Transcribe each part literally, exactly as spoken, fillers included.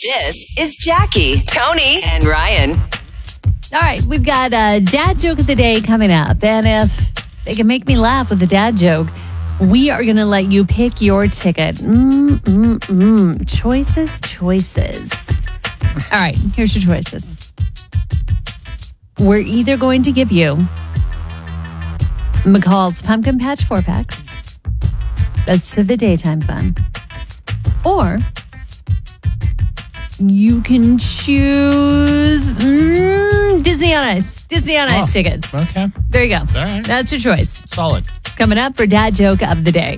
This is Jackie, Tony, and Ryan. All right, we've got a dad joke of the day coming up. And if they can make me laugh with a dad joke, we are going to let you pick your ticket. Mm, mm, mm. Choices, choices. All right, here's your choices. We're either going to give you McCall's Pumpkin Patch four packs. That's to the daytime fun. Or you can choose mm, Disney on Ice. Disney on Ice Oh, tickets. Okay. There you go. All right. That's your choice. Solid. Coming up for Dad Joke of the Day.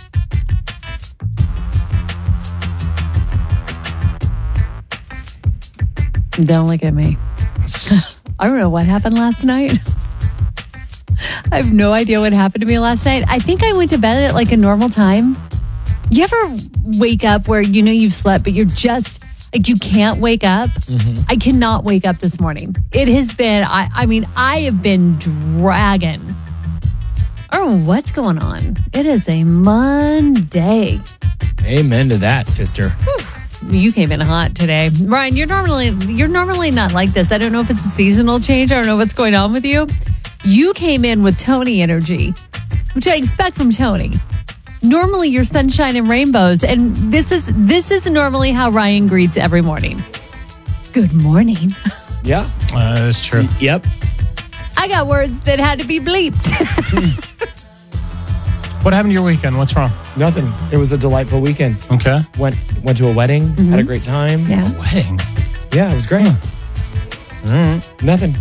Don't look at me. I don't know what happened last night. I have no idea what happened to me last night. I think I went to bed at like a normal time. You ever wake up where you know you've slept, but you're just like you can't wake up? Mm-hmm. I cannot wake up this morning. It has been, I, I mean, I have been dragging. I don't know what's going on. It is a Monday. Amen to that, sister. Whew. You came in hot today. Ryan, you're normally you're normally not like this. I don't know if it's a seasonal change. I don't know what's going on with you. You came in with Tony energy, which I expect from Tony. Normally you're sunshine and rainbows, and this is this is normally how Ryan greets every morning. Good morning. Yeah. Uh, that's true. Yep. I got words that had to be bleeped. What happened to your weekend? What's wrong? Nothing. It was a delightful weekend. Okay. Went went to a wedding. Mm-hmm. Had a great time. Yeah. A wedding. Yeah, it was great. Mm. Nothing.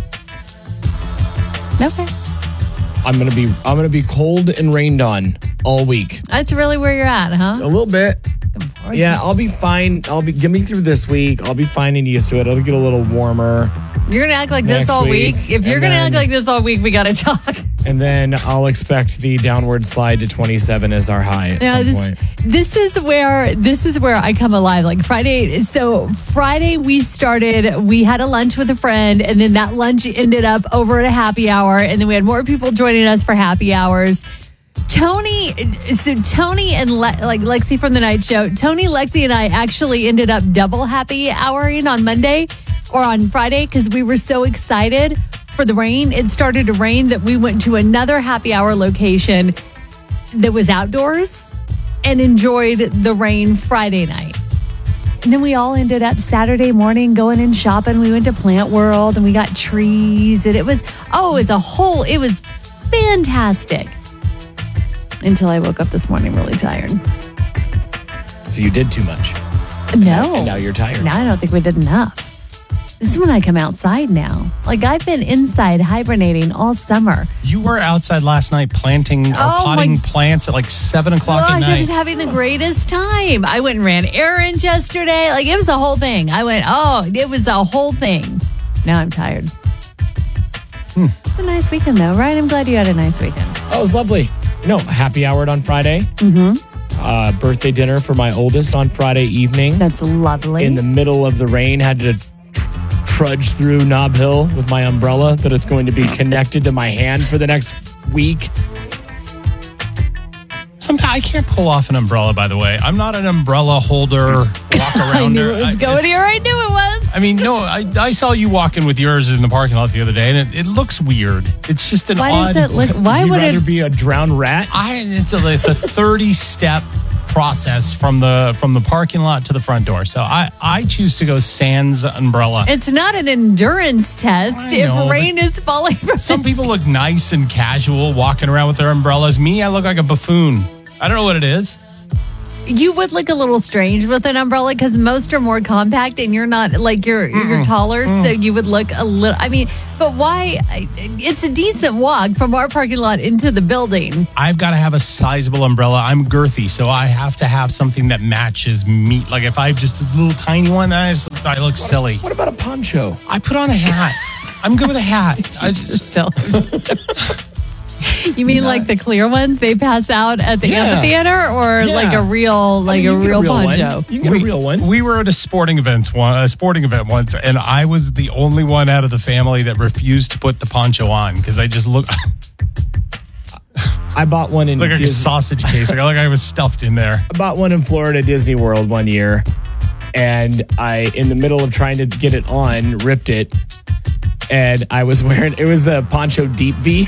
Okay. I'm gonna be I'm gonna be cold and rained on all week. That's really where you're at, huh? A little bit. Yeah, I'll be fine. I'll be get me through this week. I'll be fine and used to it. It'll get a little warmer. You're going to act like this Next all week, week? If you're and going to then- act like this all week, we got to talk. And then I'll expect the downward slide to twenty-seven as our high at Yeah, some this point. this is where this is where I come alive. Like Friday, so Friday we started. We had a lunch with a friend, and then that lunch ended up over at a happy hour, and then we had more people joining us for happy hours. Tony, so Tony and Le- like Lexi from the night show. Tony, Lexi, and I actually ended up double happy houring on Monday or on Friday because we were so excited for the rain. It started to rain that we went to another happy hour location that was outdoors and enjoyed the rain Friday night. And then we all ended up Saturday morning going in shopping. We went to Plant World and we got trees, and it was, oh, it was a whole, it was fantastic. Until I woke up this morning really tired. So you did too much. No. And now you're tired. Now I don't think we did enough. This is when I come outside now. Like I've been inside hibernating all summer. You were outside last night planting or Oh, potting my- plants at like seven o'clock at Gosh, I night. was having the greatest time. I went and ran errands yesterday. Like it was a whole thing. I went, oh, it was a whole thing. Now I'm tired. Hmm. It's a nice weekend though, right? I'm glad you had a nice weekend. Oh, it was lovely. You know, happy houred on Friday. Mm-hmm. Uh, birthday dinner for my oldest on Friday evening. That's lovely. In the middle of the rain, had to tr- trudge through Nob Hill with my umbrella that it's going to be connected to my hand for the next week. Sometimes I can't pull off an umbrella, by the way. I'm not an umbrella holder, walk around. I knew it was going it's- here. I knew it was. I mean, no, I, I saw you walking with yours in the parking lot the other day, and it, it looks weird. It's just an Why odd. does it look? Why You'd would rather it? be a drowned rat? I it's a it's a thirty step process from the from the parking lot to the front door. So I I choose to go sans umbrella. It's not an endurance test I know, if rain is falling from Some the people look nice and casual walking around with their umbrellas. Me, I look like a buffoon. I don't know what it is. You would look a little strange with an umbrella because most are more compact and you're not like you're Mm-mm. you're taller, mm. so you would look a little. I mean, but why? It's a decent walk from our parking lot into the building. I've got to have a sizable umbrella. I'm girthy, so I have to have something that matches me. Like if I have just a little tiny one, I, just, I look silly. What about a poncho? I put on a hat. I'm good with a hat. I just Still. You mean like the clear ones they pass out at the Yeah. amphitheater, or Yeah. like a real, like I mean, a you get real, one. poncho? You can get we, a real one. We were at a sporting event one, a sporting event once, and I was the only one out of the family that refused to put the poncho on because I just look I bought one in like a Disney. sausage case. Like, like I was stuffed in there. I bought one in Florida Disney World one year, and I, in the middle of trying to get it on, ripped it. And I was wearing, it was a poncho deep V.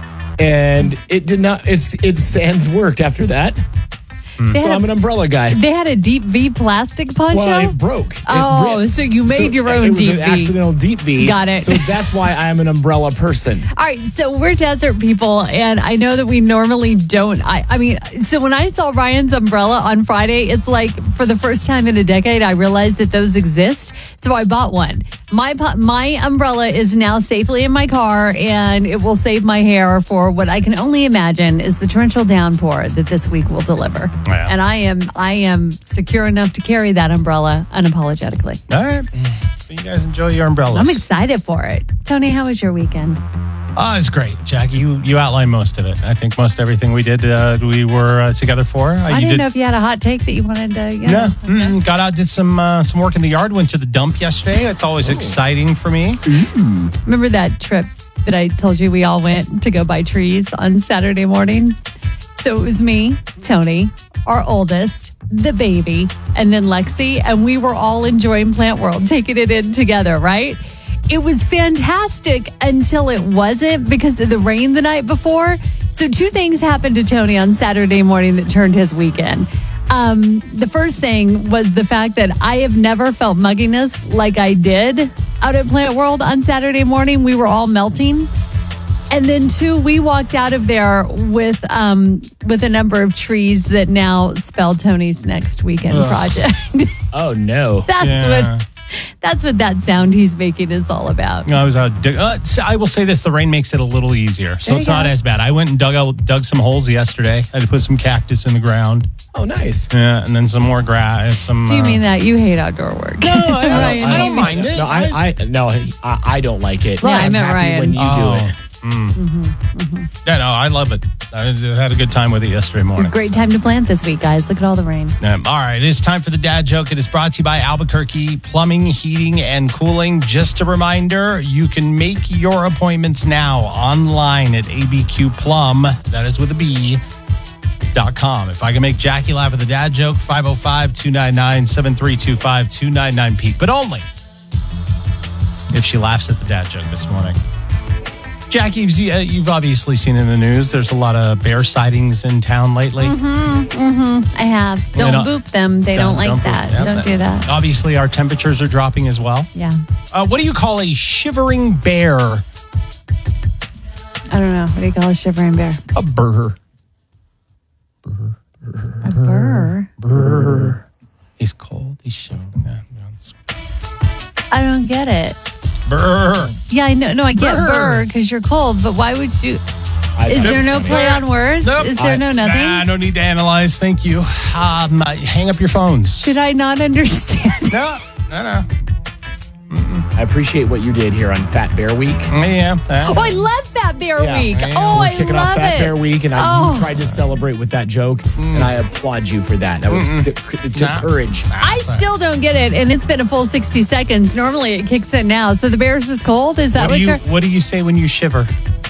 And it did not, it's, it sans worked after that. They So had I'm a- an umbrella guy. They had a deep V plastic poncho. Well, it broke. It Oh, ripped. so you made your own it was deep an V. accidental deep V. Got it. So that's why I'm an umbrella person. All right, so we're desert people, and I know that we normally don't. I, I mean, so when I saw Ryan's umbrella on Friday, it's like for the first time in a decade, I realized that those exist. So I bought one. My pu- my umbrella is now safely in my car, and it will save my hair for what I can only imagine is the torrential downpour that this week will deliver. Yeah. And I am I am secure enough to carry that umbrella unapologetically. All right. So you guys enjoy your umbrellas. I'm excited for it. Tony, how was your weekend? Oh, it's great, Jackie. You you outlined most of it. I think most everything we did, uh, we were uh, together for. Uh, I you didn't did, know if you had a hot take that you wanted to. You No, know. mm, got out, did some uh, some work in the yard. Went to the dump yesterday. It's always exciting for me. Remember that trip that I told you we all went to go buy trees on Saturday morning? So it was me, Tony, our oldest, the baby, and then Lexi, and we were all enjoying Plant World, taking it in together, right? It was fantastic until it wasn't because of the rain the night before. So two things happened to Tony on Saturday morning that turned his weekend. Um, the first thing was the fact that I have never felt mugginess like I did out at Plant World on Saturday morning. We were all melting. And then two, we walked out of there with um, with a number of trees that now spell Tony's next weekend Ugh. project. Oh, no. That's Yeah. what that's what that sound he's making is all about. I was out. dig- Uh, so I will say this: the rain makes it a little easier, so There it's you not go. as bad. I went and dug out, dug some holes yesterday. I had to put some cactus in the ground. Oh, nice. Yeah, and then some more grass. Some. Do you uh, mean that you hate outdoor work? No, I don't- I don't mind it. No, I, I, no, I, I don't like it. Yeah, I I'm meant happy Ryan. when you Oh. do it. Yeah, no, I love it. I had a good time with it yesterday morning. Great time to plant this week, guys. Look at all the rain. Um, all right, it is time for the dad joke. It is brought to you by Albuquerque Plumbing, Heating, and Cooling. Just a reminder, you can make your appointments now online at A B Q Plum. That is with a B. Dot com. If I can make Jackie laugh at the dad joke, five oh five, two nine nine, seven three two five, two nine nine peak. But only if she laughs at the dad joke this morning. Jackie, you've, uh, you've obviously seen in the news, there's a lot of bear sightings in town lately. I have. Don't don't- boop them. They don't, like don't- that. yeah, don't do that. Obviously, our temperatures are dropping as well. Yeah. Uh, what do you call a shivering bear? I don't know. What do you call a shivering bear? A burr. A burr. He's cold. He's shivering. Yeah, yeah, it's- I don't get it. Burr. Yeah, I know. No, I get Burr. burr because you're cold, but why would you? I, Is I- there no play on words? Nope. Is there no nothing? Nah, no need to analyze. Thank you. Um, uh, hang up your phones. Should I not understand? No, no, no. I appreciate what you did here on Fat Bear Week. Yeah. uh, Oh, I love Fat Bear Yeah. Week. Yeah, Oh, We're I kicking love off Fat it. Bear Week, and I Oh. you tried to celebrate with that joke, and I applaud you for that. That was it took Nah. courage. I still don't get it, and it's been a full sixty seconds. Normally, it kicks in now. So the bear's just cold. Is that what what, do you you're? What do you say when you shiver?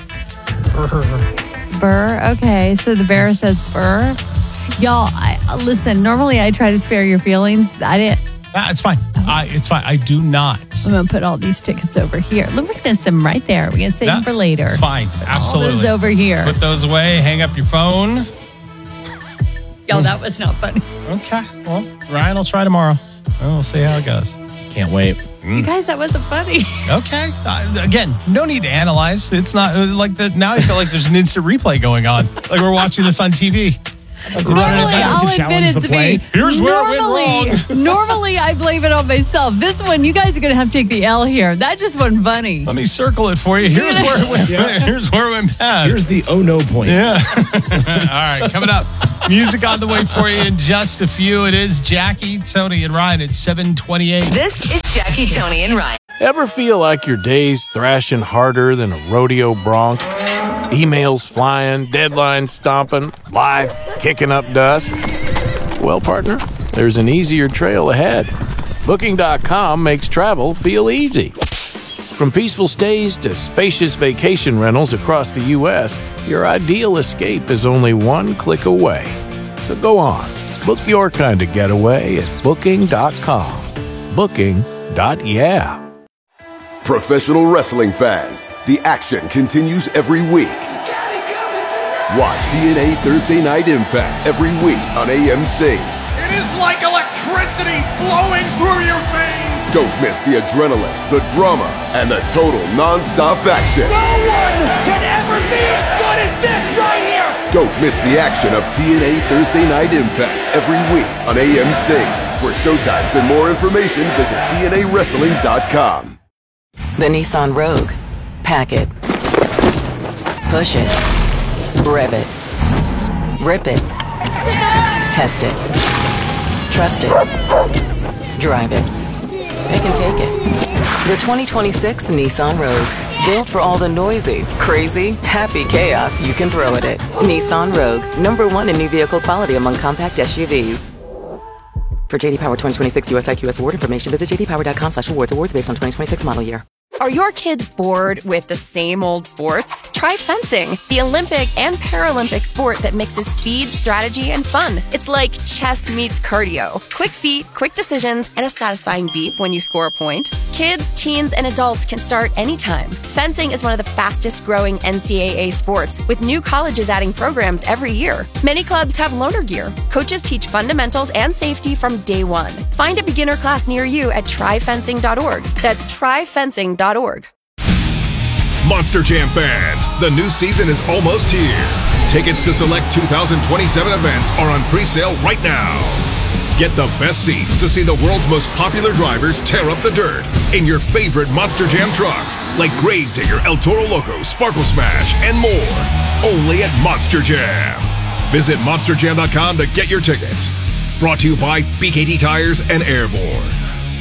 Burr. Okay, so the bear says burr. Y'all, I, listen. Normally, I try to spare your feelings. I didn't. Ah, it's fine. I, it's fine. I do not. I'm gonna put all these tickets over here. Look, we're just gonna set them right there. We're gonna save No, them for later. It's fine. All Absolutely. those over here. Put those away. Hang up your phone. Y'all, that was not funny. Okay. Well, Ryan will try tomorrow. And we'll see how it goes. Can't wait. You guys, that wasn't funny. Okay. Uh, again, no need to analyze. It's not uh, like that. Now I feel like there's an instant replay going on. Like we're watching this on T V. Normally, that I'll to admit challenge it's the me. play? Here's where it went normally, normally I blame it on myself. This one, you guys are gonna have to take the L here. That just wasn't funny. Let me circle it for you. Here's where it went. Yeah. Here's where it went bad. Here's the oh no point. Yeah. All right, coming up. Music on the way for you in just a few. It is Jackie, Tony, and Ryan at seven twenty-eight. This is Jackie, Tony, and Ryan. Ever feel like your day's thrashing harder than a rodeo bronc? Emails flying, deadlines stomping, life kicking up dust? Well, partner, there's an easier trail ahead. Booking dot com makes travel feel easy. From peaceful stays to spacious vacation rentals across the U S, your ideal escape is only one click away. So go on, book your kind of getaway at Booking dot com. booking dot yeah. Professional wrestling fans, the action continues every week. Watch T N A Thursday Night Impact every week on A M C. It is like electricity flowing through your veins. Don't miss the adrenaline, the drama, and the total non-stop action. No one can ever be as good as this right here. Don't miss the action of T N A Thursday Night Impact every week on A M C. For showtimes and more information, visit T N A wrestling dot com. The Nissan Rogue. Pack it. Push it. Rev it. Rip it. Test it. Trust it. Drive it. Pick and take it. The twenty twenty-six Nissan Rogue. Built for all the noisy, crazy, happy chaos you can throw at it. Nissan Rogue. Number one in new vehicle quality among compact S U Vs. For J D Power twenty twenty-six U S I Q S award information, visit j d power dot com slash awards. Awards based on twenty twenty-six model year. Are your kids bored with the same old sports? Try fencing, the Olympic and Paralympic sport that mixes speed, strategy, and fun. It's like chess meets cardio. Quick feet, quick decisions, and a satisfying beep when you score a point. Kids, teens, and adults can start anytime. Fencing is one of the fastest growing N C double A sports, with new colleges adding programs every year. Many clubs have loaner gear. Coaches teach fundamentals and safety from day one. Find a beginner class near you at try fencing dot org. That's try fencing dot org. Monster Jam fans, the new season is almost here. Tickets to select two thousand twenty-seven events are on pre-sale right now. Get the best seats to see the world's most popular drivers tear up the dirt in your favorite Monster Jam trucks, like Gravedigger, El Toro Loco, Sparkle Smash, and more. Only at Monster Jam. Visit monster jam dot com to get your tickets. Brought to you by B K T Tires and Airborne.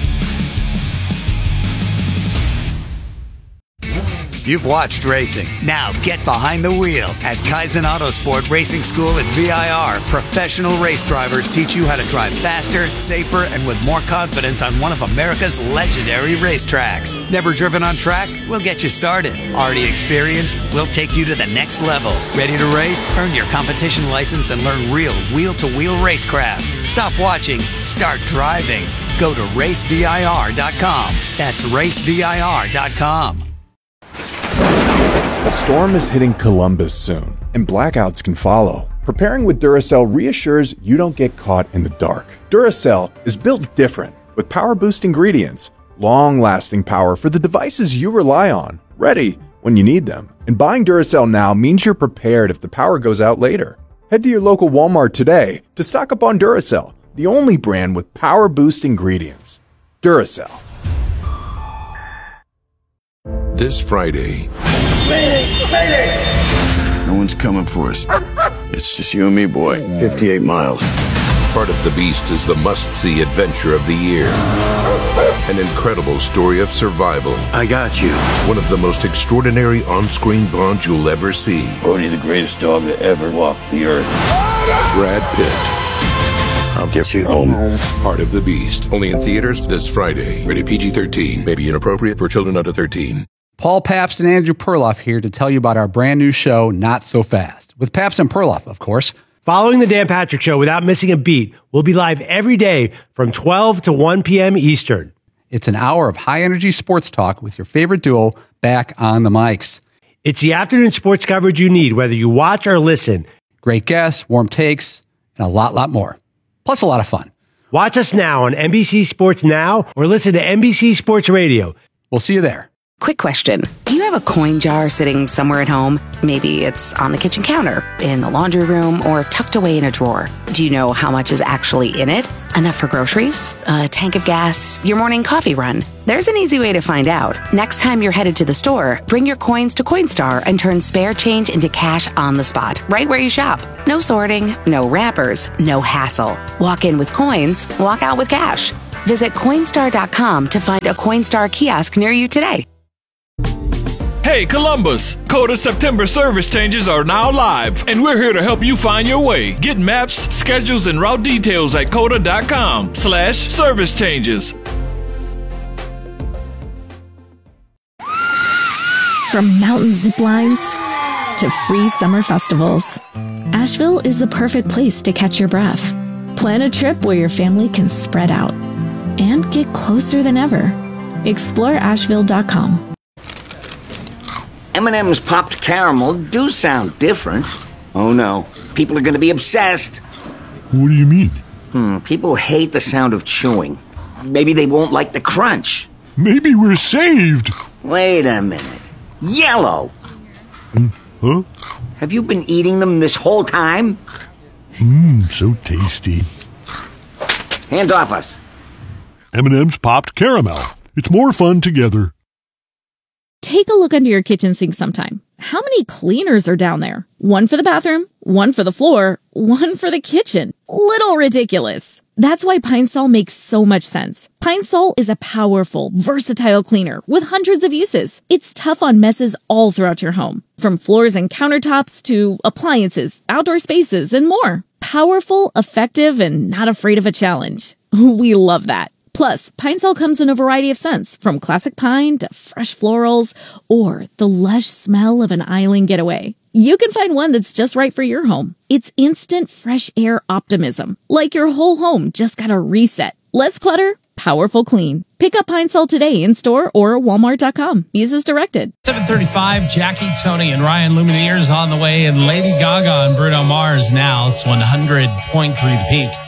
You've watched racing. Now get behind the wheel. At Kaizen Autosport Racing School at V I R, professional race drivers teach you how to drive faster, safer, and with more confidence on one of America's legendary racetracks. Never driven on track? We'll get you started. Already experienced? We'll take you to the next level. Ready to race? Earn your competition license and learn real wheel-to-wheel racecraft. Stop watching. Start driving. Go to race V I R dot com. That's race V I R dot com. A storm is hitting Columbus soon, and blackouts can follow. Preparing with Duracell reassures you don't get caught in the dark. Duracell is built different, with power boost ingredients, long-lasting power for the devices you rely on, ready when you need them. And buying Duracell now means you're prepared if the power goes out later. Head to your local Walmart today to stock up on Duracell, the only brand with power boost ingredients. Duracell. This Friday, no one's coming for us. It's just you and me, boy. fifty-eight miles. Part of the Beast is the must-see adventure of the year. An incredible story of survival. I got you. One of the most extraordinary on-screen bonds you'll ever see. Bodhi, the greatest dog to ever walk the earth. Brad Pitt. I'll get you home. Part of the Beast. Only in theaters this Friday. Rated P G thirteen. May be inappropriate for children under thirteen. Paul Pabst and Andrew Perloff here to tell you about our brand new show, Not So Fast, with Pabst and Perloff, of course. Following the Dan Patrick Show without missing a beat, we'll be live every day from twelve to one p.m. Eastern. It's an hour of high-energy sports talk with your favorite duo back on the mics. It's the afternoon sports coverage you need, whether you watch or listen. Great guests, warm takes, and a lot, lot more. Plus a lot of fun. Watch us now on N B C Sports Now or listen to N B C Sports Radio. We'll see you there. Quick question. Do you have a coin jar sitting somewhere at home? Maybe it's on the kitchen counter, in the laundry room, or tucked away in a drawer. Do you know how much is actually in it? Enough for groceries? A tank of gas? Your morning coffee run? There's an easy way to find out. Next time you're headed to the store, bring your coins to Coinstar and turn spare change into cash on the spot, right where you shop. No sorting, no wrappers, no hassle. Walk in with coins, walk out with cash. Visit Coinstar dot com to find a Coinstar kiosk near you today. Hey Columbus, Coda September service changes are now live, and we're here to help you find your way. Get maps, schedules, and route details at coda dot com slash service changes. From mountain zip lines to free summer festivals, Asheville is the perfect place to catch your breath. Plan a trip where your family can spread out and get closer than ever. Explore Asheville dot com. M and M's popped caramel do sound different. Oh no, people are going to be obsessed. What do you mean? Hmm, people hate the sound of chewing. Maybe they won't like the crunch. Maybe we're saved. Wait a minute. Yellow! Mm, huh? Have you been eating them this whole time? Mmm, so tasty. Hands off us. M and M's popped caramel. It's more fun together. Take a look under your kitchen sink sometime. How many cleaners are down there? One for the bathroom, one for the floor, one for the kitchen. Little ridiculous. That's why Pine Sol makes so much sense. Pine Sol is a powerful, versatile cleaner with hundreds of uses. It's tough on messes all throughout your home, from floors and countertops to appliances, outdoor spaces, and more. Powerful, effective, and not afraid of a challenge. We love that. Plus, Pine Sol comes in a variety of scents, from classic pine to fresh florals or the lush smell of an island getaway. You can find one that's just right for your home. It's instant fresh air optimism, like your whole home just got a reset. Less clutter, powerful clean. Pick up Pine Sol today in store or walmart dot com. Use as directed. seven thirty-five, Jackie, Tony, and Ryan Lumineers on the way, and Lady Gaga and Bruno Mars now. It's one hundred point three The Peak.